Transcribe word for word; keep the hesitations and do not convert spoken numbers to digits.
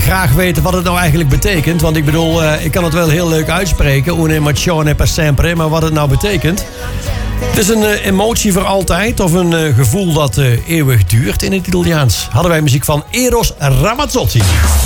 graag weten wat het nou eigenlijk betekent. Want ik bedoel, uh, ik kan het wel heel leuk uitspreken. Une emozione per sempre. Maar wat het nou betekent. Het is een uh, emotie voor altijd. Of een uh, gevoel dat uh, eeuwig duurt in het Italiaans. Hadden wij muziek van Eros Ramazzotti.